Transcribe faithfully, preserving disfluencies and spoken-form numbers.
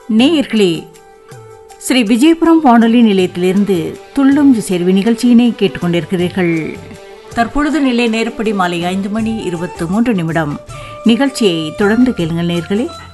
நேயர்களே, ஸ்ரீ விஜயபுரம் வானொலி நிலையத்திலிருந்து துள்ளும் சேர்வி நிகழ்ச்சியினை கேட்டுக்கொண்டிருக்கிறீர்கள். தற்பொழுது நிலை நேரப்படி மாலை ஐந்து மணி இருபத்தி மூன்று நிமிடம். நிகழ்ச்சியை தொடர்ந்து கேளுங்கள் நேயர்களே.